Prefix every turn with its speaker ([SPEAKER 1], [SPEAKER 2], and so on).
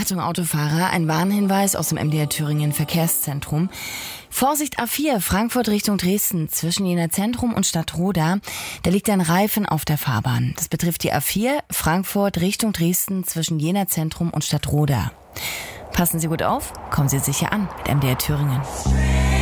[SPEAKER 1] Achtung Autofahrer, ein Warnhinweis aus dem MDR Thüringen Verkehrszentrum. Vorsicht A4, Frankfurt Richtung Dresden, zwischen Jena Zentrum und Stadtroda. Da liegt ein Reifen auf der Fahrbahn. Das betrifft die A4, Frankfurt Richtung Dresden, zwischen Jena Zentrum und Stadtroda. Passen Sie gut auf, kommen Sie sicher an mit MDR Thüringen.